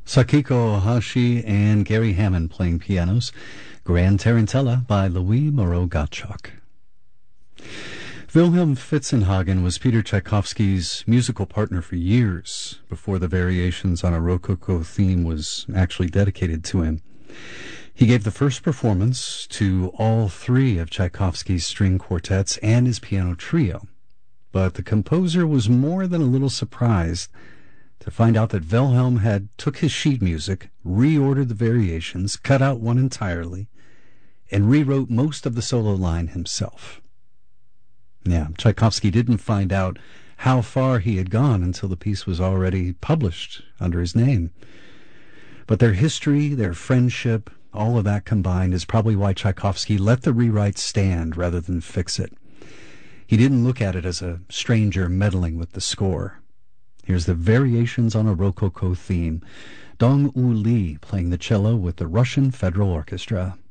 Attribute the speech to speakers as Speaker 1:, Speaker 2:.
Speaker 1: Sakiko Ohashi and Gary Hammond playing pianos. Grand Tarantella by Louis Moreau Gottschalk. Wilhelm Fitzenhagen was Peter Tchaikovsky's musical partner for years before the Variations on a Rococo Theme was actually dedicated to him. He gave the first performance to all three of Tchaikovsky's string quartets and his piano trio, but the composer was more than a little surprised to find out that Wilhelm had took his sheet music, reordered the variations, cut out one entirely, and rewrote most of the solo line himself. Yeah, Tchaikovsky didn't find out how far he had gone until the piece was already published under his name. But their history, their friendship, all of that combined is probably why Tchaikovsky let the rewrite stand rather than fix it. He didn't look at it as a stranger meddling with the score. Here's the Variations on a Rococo Theme. Dong-U Lee playing the cello with the Russian Federal Orchestra.